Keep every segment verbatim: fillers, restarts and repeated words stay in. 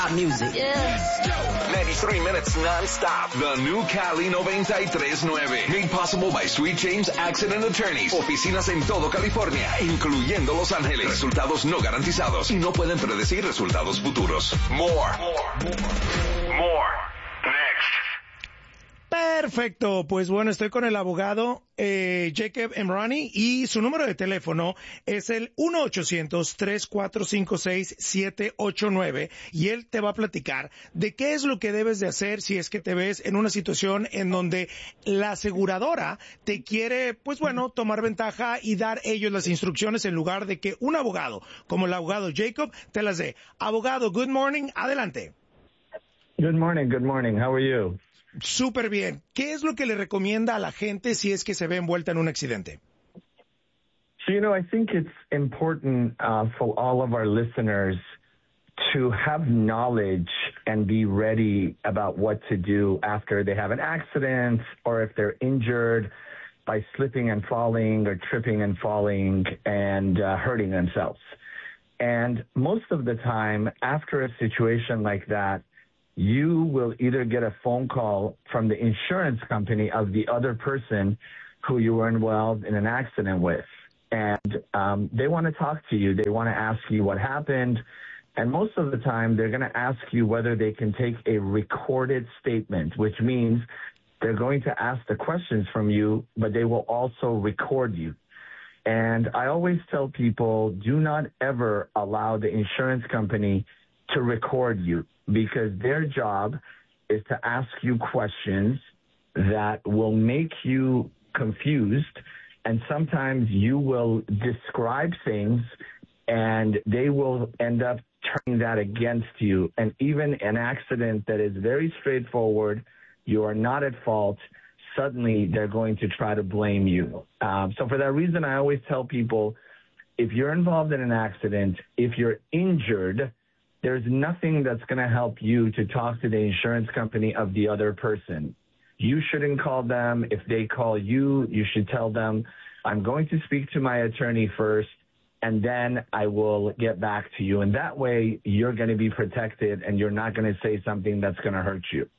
Music. Yeah. ninety-three minutes non-stop. The new Cali noventa y tres nueve. Made possible by Sweet James Accident Attorneys. Oficinas en todo California, incluyendo Los Ángeles. Resultados no garantizados y no pueden predecir resultados futuros. More. More. More. Next. Perfecto, pues bueno, estoy con el abogado eh, Jacob Emrani y su número de teléfono es el uno ochocientos, tres cuatro cinco seis, siete ocho nueve y él te va a platicar de qué es lo que debes de hacer si es que te ves en una situación en donde la aseguradora te quiere, pues bueno, tomar ventaja y dar ellos las instrucciones en lugar de que un abogado, como el abogado Jacob, te las dé. Abogado, good morning, adelante. Good morning, good morning, how are you? Súper bien. ¿Qué es lo que le recomienda a la gente si es que se ve envuelta en un accidente? So, you know, I think it's important uh, for all of our listeners to have knowledge and be ready about what to do after they have an accident or if they're injured by slipping and falling or tripping and falling and uh, hurting themselves. And most of the time, after a situation like that, you will either get a phone call from the insurance company of the other person who you were involved in an accident with. And um, they want to talk to you. They want to ask you what happened. And most of the time, they're going to ask you whether they can take a recorded statement, which means they're going to ask the questions from you, but they will also record you. And I always tell people, do not ever allow the insurance company to record you, because their job is to ask you questions that will make you confused, and sometimes you will describe things and they will end up turning that against you. And even an accident that is very straightforward, you are not at fault, suddenly they're going to try to blame you. Um, so for that reason, I always tell people, if you're involved in an accident, if you're injured, there's nothing that's going to help you to talk to the insurance company of the other person. You shouldn't call them. If they call you, you should tell them, I'm going to speak to my attorney first, and then I will get back to you. And that way, you're going to be protected, and you're not going to say something that's going to hurt you.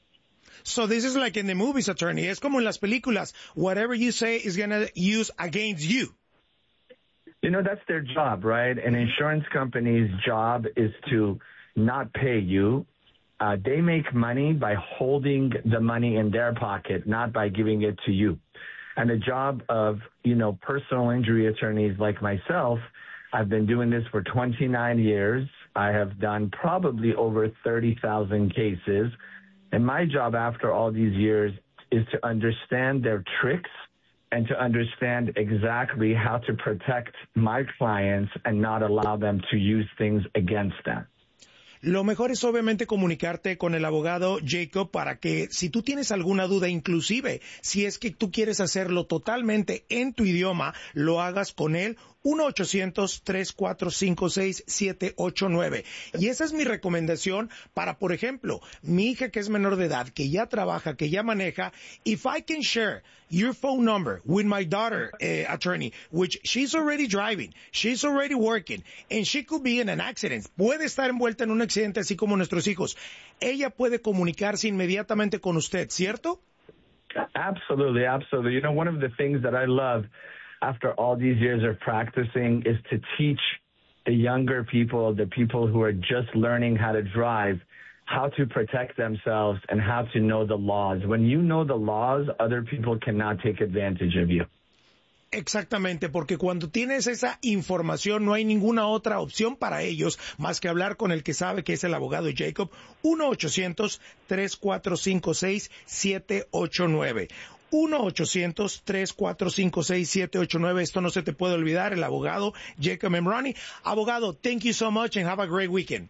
So this is like in the movies, attorney. Es como en las películas. Whatever you say is going to use against you. You know, that's their job, right? An insurance company's job is to not pay you. Uh, they make money by holding the money in their pocket, not by giving it to you. And the job of, you know, personal injury attorneys like myself, I've been doing this for twenty-nine years. I have done probably over thirty thousand cases. And my job after all these years is to understand their tricks and to understand exactly how to protect my clients and not allow them to use things against them. Lo mejor es obviamente comunicarte con el abogado Jacob para que si tú tienes alguna duda, inclusive si es que tú quieres hacerlo totalmente en tu idioma, lo hagas con él. uno ochocientos, tres cuatro cinco seis, siete ocho nueve. Y esa es mi recomendación para, por ejemplo, mi hija que es menor de edad, que ya trabaja, que ya maneja. If I can share your phone number with my daughter, uh, attorney, which she's already driving, she's already working, and she could be in an accident, puede estar envuelta en un accidente así como nuestros hijos. Ella puede comunicarse inmediatamente con usted, ¿cierto? Absolutely, absolutely. You know, one of the things that I love after all these years of practicing is to teach the younger people, the people who are just learning how to drive, how to protect themselves and how to know the laws. When you know the laws, other people cannot take advantage of you. Exactamente, porque cuando tienes esa información no hay ninguna otra opción para ellos más que hablar con el que sabe, que es el abogado Jacob. uno ochocientos, tres cuatro cinco seis, siete ocho nueve. uno ochocientos, tres cuatro cinco seis, siete ocho nueve. Esto no se te puede olvidar, el abogado Jacob Emrani. Abogado, thank you so much and have a great weekend.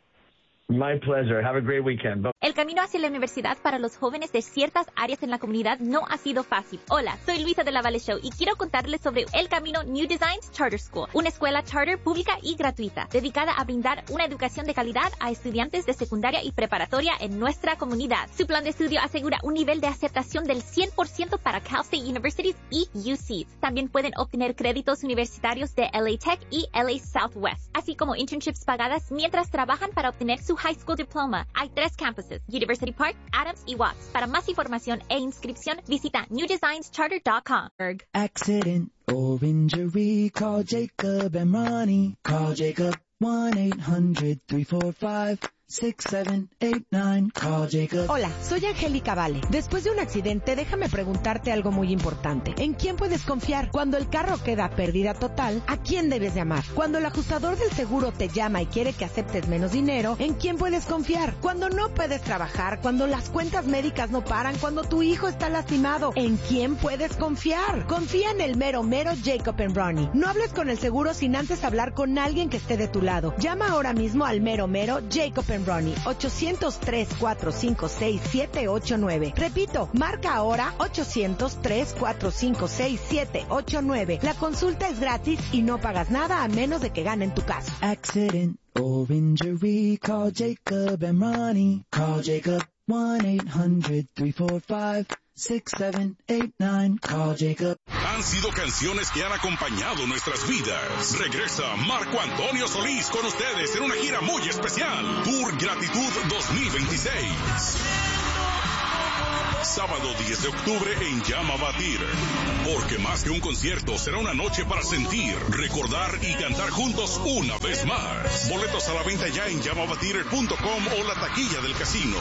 My pleasure. Have a great weekend. Bye. El camino hacia la universidad para los jóvenes de ciertas áreas en la comunidad no ha sido fácil. Hola, soy Luisa de la Valle Show y quiero contarles sobre El Camino New Designs Charter School, una escuela charter pública y gratuita, dedicada a brindar una educación de calidad a estudiantes de secundaria y preparatoria en nuestra comunidad. Su plan de estudio asegura un nivel de aceptación del cien por ciento para Cal State Universities y U C. También pueden obtener créditos universitarios de L A Tech y L A Southwest, así como internships pagadas mientras trabajan para obtener su su high school diploma. Hay tres campuses, University Park, Adams y Watts. Para más información e inscripción, visita new designs charter dot com. Accident or injury, call Jacob and Ronnie. Call Jacob one eight hundred three four five six seven eight nine. Call Jacob. Hola, soy Angélica Vale. Después de un accidente, déjame preguntarte algo muy importante. ¿En quién puedes confiar? Cuando el carro queda pérdida total, ¿a quién debes llamar? Cuando el ajustador del seguro te llama y quiere que aceptes menos dinero, ¿en quién puedes confiar? Cuando no puedes trabajar, cuando las cuentas médicas no paran, cuando tu hijo está lastimado, ¿en quién puedes confiar? Confía en el mero mero Jacob and Ronnie. No hables con el seguro sin antes hablar con alguien que esté de tu lado. Llama ahora mismo al mero mero Jacob and Ronnie, ochocientos tres cuatro cinco seis siete ocho nueve. Repito, marca ahora ochocientos tres cuatro cinco seis siete ocho nueve. La consulta es gratis y no pagas nada a menos de que ganen tu caso. Accident or injury, call Jacob and Ronnie. Call Jacob one eight hundred three four five six seven eight nine. Call Jacob. Han sido canciones que han acompañado nuestras vidas. Regresa Marco Antonio Solís con ustedes en una gira muy especial. Tour Gratitud dos mil veintiséis. Sábado diez de octubre en Llama Batir. Porque más que un concierto, será una noche para sentir, recordar y cantar juntos una vez más. Boletos a la venta ya en llama batir punto com o la taquilla del casino.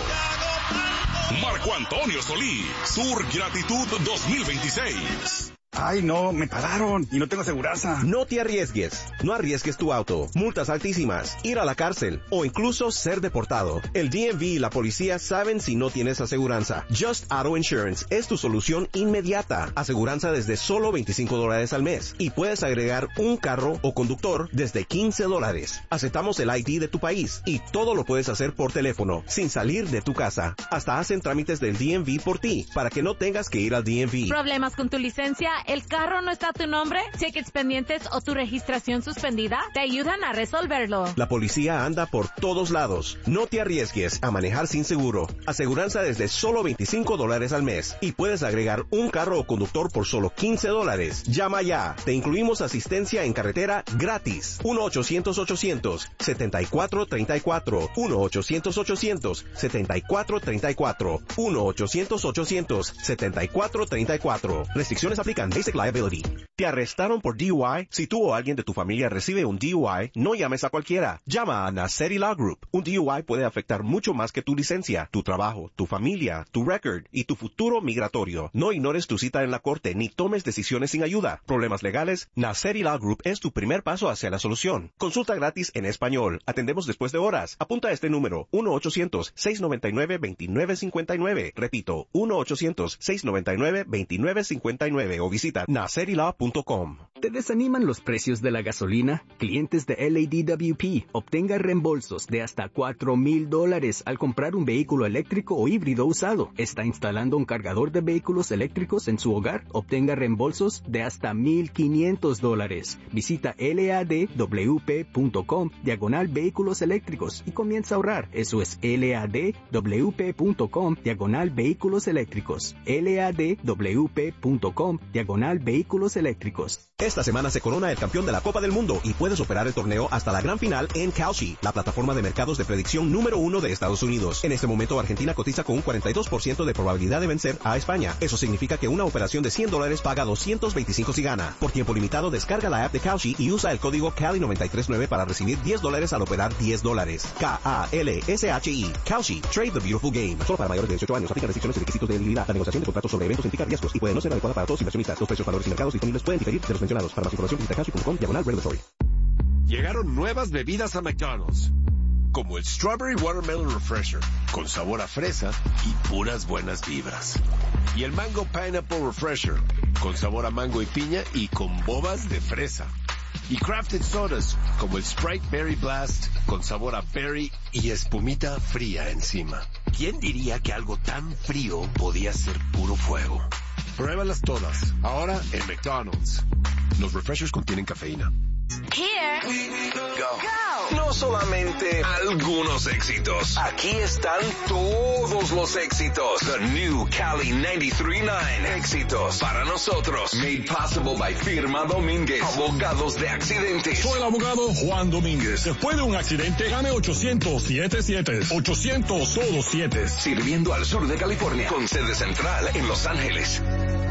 Marco Antonio Solís, Tour Gratitud dos mil veintiséis. Ay, no, me pararon y no tengo aseguranza. No te arriesgues. No arriesgues tu auto. Multas altísimas, ir a la cárcel o incluso ser deportado. El D M V y la policía saben si no tienes aseguranza. Just Auto Insurance es tu solución inmediata. Aseguranza desde solo veinticinco dólares al mes. Y puedes agregar un carro o conductor desde quince dólares. Aceptamos el I D de tu país y todo lo puedes hacer por teléfono, sin salir de tu casa. Hasta hacen trámites del D M V por ti, para que no tengas que ir al D M V. ¿Problemas con tu licencia? ¿El carro no está a tu nombre? ¿Tickets pendientes o tu registración suspendida? Te ayudan a resolverlo. La policía anda por todos lados. No te arriesgues a manejar sin seguro. Aseguranza desde solo veinticinco dólares al mes. Y puedes agregar un carro o conductor por solo quince dólares. Llama ya. Te incluimos asistencia en carretera gratis. uno ochocientos ochocientos setenta y cuatro treinta y cuatro. uno ochocientos ochocientos setenta y cuatro treinta y cuatro. uno ochocientos ochocientos setenta y cuatro treinta y cuatro. Restricciones aplican. Basic liability. ¿Te arrestaron por D U I? Si tú o alguien de tu familia recibe un D U I, no llames a cualquiera. Llama a Nasseri Law Group. Un D U I puede afectar mucho más que tu licencia, tu trabajo, tu familia, tu record y tu futuro migratorio. No ignores tu cita en la corte ni tomes decisiones sin ayuda. Problemas legales, Nasseri Law Group es tu primer paso hacia la solución. Consulta gratis en español. Atendemos después de horas. Apunta este número, uno ochocientos seis noventa y nueve veintinueve cincuenta y nueve. Repito, uno ochocientos seis noventa y nueve veintinueve cincuenta y nueve o visita nasseri law punto com. ¿Te desaniman los precios de la gasolina? Clientes de L A D W P, obtenga reembolsos de hasta cuatro mil dólares al comprar un vehículo eléctrico o híbrido usado. ¿Está instalando un cargador de vehículos eléctricos en su hogar? Obtenga reembolsos de hasta mil quinientos dólares. Visita L A D W P punto com diagonal vehículos eléctricos y comienza a ahorrar. Eso es L A D W P punto com diagonal vehículos eléctricos. L A D W P punto com diagonal vehículos eléctricos. Esta semana se corona el campeón de la Copa del Mundo y puedes operar el torneo hasta la gran final en Kalshi, la plataforma de mercados de predicción número uno de Estados Unidos. En este momento Argentina cotiza con un cuarenta y dos por ciento de probabilidad de vencer a España. Eso significa que una operación de cien dólares paga doscientos veinticinco si gana. Por tiempo limitado descarga la app de Kalshi y usa el código Cali nueve tres nueve para recibir diez dólares al operar diez dólares. K A L S H I. Kalshi. Trade the beautiful game. Solo para mayores de dieciocho años. Aplica restricciones y requisitos de elegibilidad. La negociación de contratos sobre eventos implica riesgos y puede no ser adecuada para todos los inversionistas. Los precios, valores y mercados disponibles pueden diferir de los mencionados. Para más información visita kalshi punto com diagonal regulatory. Llegaron nuevas bebidas a McDonald's, como el Strawberry Watermelon Refresher, con sabor a fresa y puras buenas vibras. Y el Mango Pineapple Refresher, con sabor a mango y piña y con bobas de fresa. Y crafted sodas, como el Sprite Berry Blast, con sabor a berry y espumita fría encima. ¿Quién diría que algo tan frío podía ser puro fuego? Pruébalas todas, ahora en McDonald's. Los refreshers contienen cafeína. Here. Go. Go. No solamente algunos éxitos. Aquí están todos los éxitos. The New Cali noventa y tres punto nueve. Éxitos para nosotros. Made possible by Firma Domínguez. Abogados de accidentes. Soy el abogado Juan Domínguez. Después de un accidente, llame ochocientos siete siete. ochocientos todos siete. Sirviendo al sur de California. Con sede central en Los Ángeles.